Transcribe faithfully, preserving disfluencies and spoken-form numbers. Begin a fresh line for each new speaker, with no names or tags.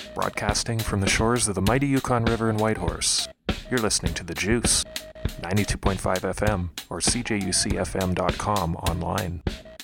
Broadcasting from the shores of the mighty Yukon River in Whitehorse, you're listening to The Juice, ninety-two point five F M or C J U C F M dot com online.